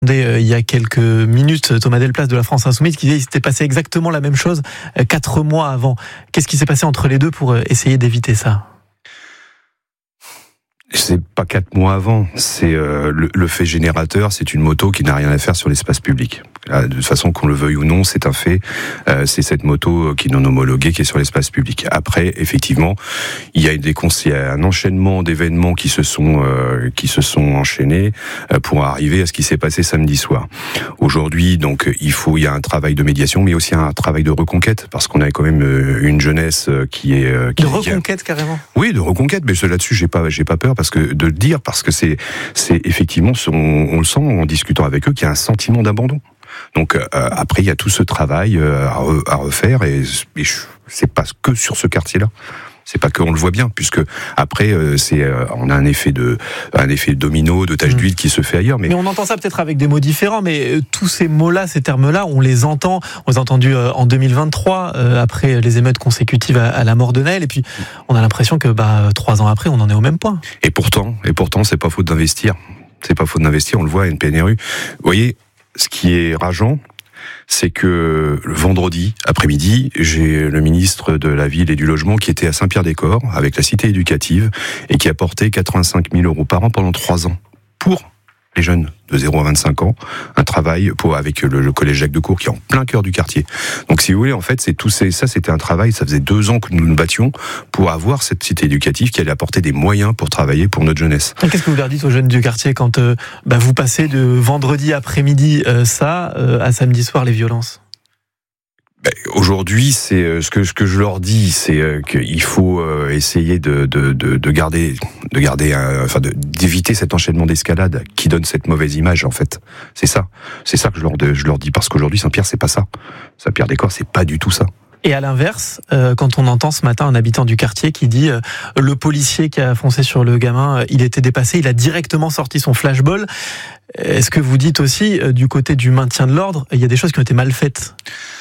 il y a quelques minutes Thomas Delplace de la France Insoumise qui disait qu'il s'était passé exactement la même chose 4 mois avant. Qu'est-ce qui s'est passé entre les deux pour essayer d'éviter ça ? C'est pas 4 mois avant, c'est le fait générateur, c'est une moto qui n'a rien à faire sur l'espace public. De toute façon, qu'on le veuille ou non, c'est un fait. C'est cette moto qui est non homologuée qui est sur l'espace public. Après, effectivement, il y a un enchaînement d'événements qui se sont enchaînés pour arriver à ce qui s'est passé samedi soir. Aujourd'hui, donc, il y a un travail de médiation, mais aussi un travail de reconquête, parce qu'on a quand même une jeunesse qui est de reconquête carrément. Oui, de reconquête, mais là-dessus, j'ai pas peur de le dire, parce que c'est effectivement, on le sent en discutant avec eux, qu'il y a un sentiment d'abandon. Donc après, il y a tout ce travail à refaire, et c'est pas que sur ce quartier-là. C'est pas qu'on le voit bien, puisque après on a un effet domino, de tache d'huile qui se fait ailleurs. Mais on entend ça peut-être avec des mots différents, mais tous ces mots-là, ces termes-là, on les entend. On les a entendus en 2023, après les émeutes consécutives à la mort de Naël, et puis on a l'impression que 3 ans après, on en est au même point. Et pourtant, c'est pas faute d'investir. C'est pas faute d'investir. On le voit à NPNRU. Vous voyez, ce qui est rageant, c'est que le vendredi après-midi, j'ai le ministre de la Ville et du Logement qui était à Saint-Pierre-des-Corps avec la cité éducative et qui a apporté 85 000 € par an pendant 3 ans pour les jeunes de 0 à 25 ans, un travail avec le collège Jacques Decour qui est en plein cœur du quartier. Donc si vous voulez, en fait, ça c'était un travail, ça faisait 2 ans que nous nous battions pour avoir cette cité éducative qui allait apporter des moyens pour travailler pour notre jeunesse. Et qu'est-ce que vous leur dites aux jeunes du quartier quand vous passez de vendredi après-midi à samedi soir les violences ? Aujourd'hui, c'est ce que je leur dis, c'est qu'il faut essayer d'éviter cet enchaînement d'escalade qui donne cette mauvaise image, en fait. C'est ça que je leur dis, parce qu'aujourd'hui Saint-Pierre, c'est pas ça. Saint-Pierre-des-Corps, c'est pas du tout ça. Et à l'inverse, quand on entend ce matin un habitant du quartier qui dit le policier qui a foncé sur le gamin, il était dépassé, il a directement sorti son flashball. Est-ce que vous dites aussi, du côté du maintien de l'ordre, il y a des choses qui ont été mal faites ?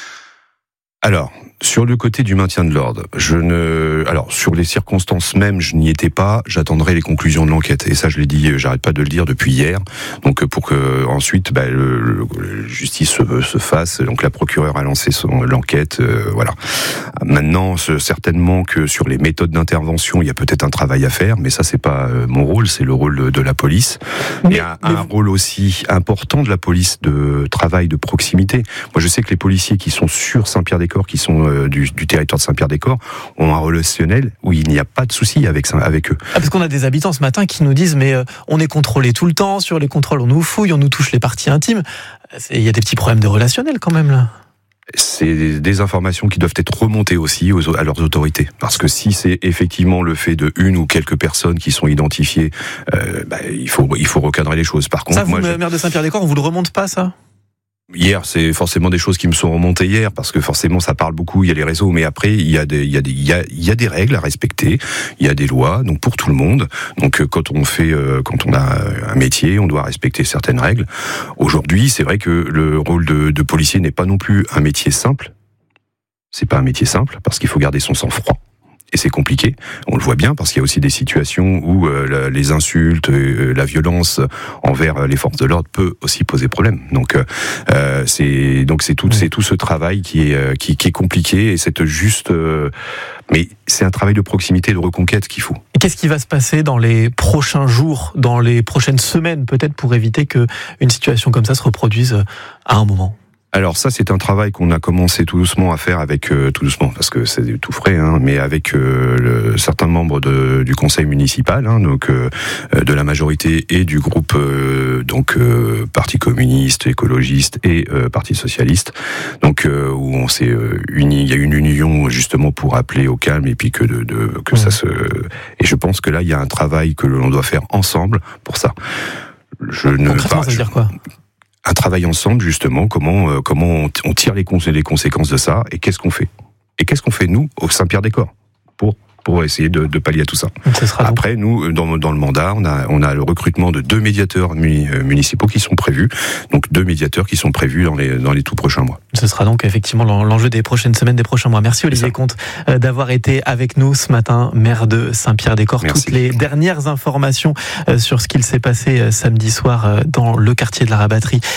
Alors, sur le côté du maintien de l'ordre, sur les circonstances même, je n'y étais pas, j'attendrai les conclusions de l'enquête. Et ça, je l'ai dit, j'arrête pas de le dire depuis hier. Donc, pour que ensuite, la justice se fasse. Donc, la procureure a lancé l'enquête, voilà. Maintenant, certainement que sur les méthodes d'intervention, il y a peut-être un travail à faire, mais ça, c'est pas mon rôle, c'est le rôle de la police. Il y a un rôle aussi important de la police de travail de proximité. Moi, je sais que les policiers qui sont sur Saint-Pierre-des-Corps, qui sont du territoire de Saint-Pierre-des-Corps, ont un relationnel où il n'y a pas de souci avec eux. Parce qu'on a des habitants ce matin qui nous disent mais on est contrôlé tout le temps, sur les contrôles on nous fouille, on nous touche les parties intimes. Il y a des petits problèmes de relationnel quand même là. C'est des informations qui doivent être remontées aussi à leurs autorités. Parce que si c'est effectivement le fait de une ou quelques personnes qui sont identifiées, il faut recadrer les choses. Par contre, ça, maire de Saint-Pierre-des-Corps, on vous le remonte pas ça ? Hier, c'est forcément des choses qui me sont remontées hier, parce que forcément ça parle beaucoup, il y a les réseaux, mais après il y a des règles à respecter, il y a des lois, donc pour tout le monde. Donc quand on a un métier, on doit respecter certaines règles. Aujourd'hui, c'est vrai que le rôle de policier n'est pas non plus un métier simple. C'est pas un métier simple, parce qu'il faut garder son sang-froid. Et c'est compliqué, on le voit bien, parce qu'il y a aussi des situations où les insultes, la violence envers les forces de l'ordre peut aussi poser problème. Donc c'est tout ce travail qui est compliqué, et c'est juste, mais c'est un travail de proximité, de reconquête qu'il faut. Et qu'est-ce qui va se passer dans les prochains jours, dans les prochaines semaines, peut-être, pour éviter qu'une situation comme ça se reproduise à un moment ? Alors ça, c'est un travail qu'on a commencé tout doucement à faire avec tout doucement, parce que c'est tout frais, mais avec certains membres du conseil municipal, donc de la majorité et du groupe Parti communiste, écologiste et Parti socialiste, donc où on s'est unis. Il y a une union justement pour appeler au calme, et puis que ça se. Et je pense que là, il y a un travail que l'on doit faire ensemble pour ça. Concrètement, ça veut dire quoi ? Un travail ensemble, justement, comment on tire les conséquences de ça, et qu'est-ce qu'on fait ? Et qu'est-ce qu'on fait, nous, au Saint-Pierre-des-Corps, pour essayer de pallier à tout ça. Après, nous, dans le mandat, on a le recrutement de 2 médiateurs municipaux qui sont prévus, donc 2 médiateurs qui sont prévus dans les tout prochains mois. Ce sera donc effectivement l'enjeu des prochaines semaines, des prochains mois. Merci Olivier Comte d'avoir été avec nous ce matin, maire de Saint-Pierre-des-Corps. Merci. Toutes les dernières informations sur ce qu'il s'est passé samedi soir dans le quartier de la Rabatterie